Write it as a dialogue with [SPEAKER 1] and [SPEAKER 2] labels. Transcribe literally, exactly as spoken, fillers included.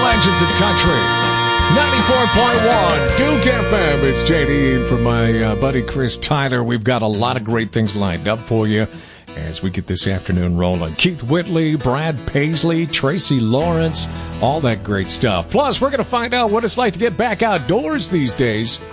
[SPEAKER 1] Legends of Country. ninety-four point one Duke F M. It's J D and from my uh, buddy Chris Tyler. We've got a lot of great things lined up for you as we get this afternoon rolling. Keith Whitley, Brad Paisley, Tracy Lawrence, all that great stuff. Plus, we're going to find out what it's like to get back outdoors these days.